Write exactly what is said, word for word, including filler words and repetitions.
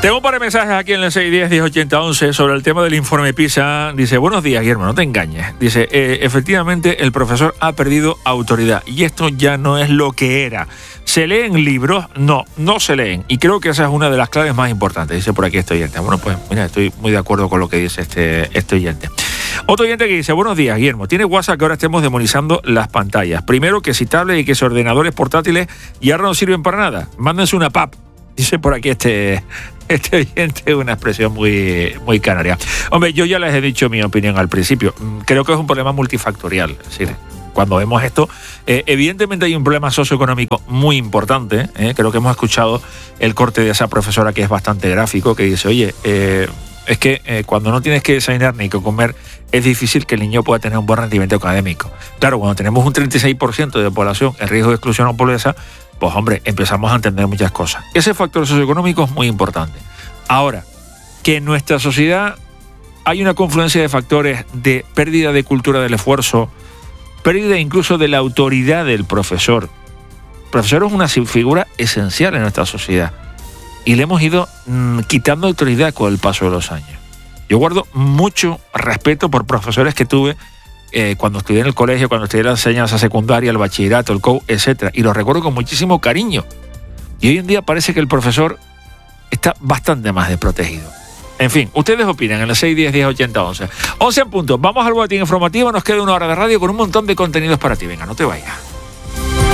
Tengo un par de mensajes aquí en el seis diez, diez ochenta, once sobre el tema del informe PISA. Dice, buenos días, Guillermo, no te engañes. Dice, eh, efectivamente, el profesor ha perdido autoridad y esto ya no es lo que era. ¿Se leen libros? No, no se leen. Y creo que esa es una de las claves más importantes. Dice por aquí este oyente. Bueno, pues mira, estoy muy de acuerdo con lo que dice este, este oyente. Otro oyente que dice, buenos días, Guillermo. Tiene WhatsApp que ahora estemos demonizando las pantallas. Primero, que si tablets y que si ordenadores portátiles ya no sirven para nada. Mándense una P A P. Dice por aquí este, este oyente, una expresión muy, muy canaria. Hombre, yo ya les he dicho mi opinión al principio. Creo que es un problema multifactorial. Es decir, cuando vemos esto, eh, evidentemente hay un problema socioeconómico muy importante. Eh, creo que hemos escuchado el corte de esa profesora que es bastante gráfico, que dice, oye, eh, es que eh, cuando no tienes que desayunar ni que comer, es difícil que el niño pueda tener un buen rendimiento académico. Claro, cuando tenemos un treinta y seis por ciento de población en riesgo de exclusión o pobreza, pues hombre, empezamos a entender muchas cosas. Ese factor socioeconómico es muy importante. Ahora, que en nuestra sociedad hay una confluencia de factores de pérdida de cultura del esfuerzo, pérdida incluso de la autoridad del profesor. El profesor es una figura esencial en nuestra sociedad y le hemos ido mmm, quitando autoridad con el paso de los años. Yo guardo mucho respeto por profesores que tuve Eh, cuando estudié en el colegio, cuando estudié la enseñanza secundaria, el bachillerato, el C O U, etcétera. Y lo recuerdo con muchísimo cariño. Y hoy en día parece que el profesor está bastante más desprotegido. En fin, ustedes opinan en el seis diez, diez ochenta, once. once en punto. Vamos al boletín informativo. Nos queda una hora de radio con un montón de contenidos para ti. Venga, no te vayas.